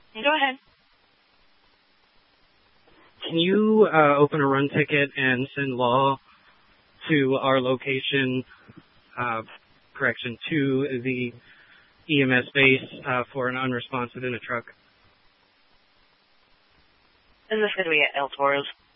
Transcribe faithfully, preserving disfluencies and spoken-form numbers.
Go ahead. Can you uh, open a run ticket and send law to our location, uh, correction, to the E M S base uh, for an unresponsive in a truck? Is this going to be at El Toro's?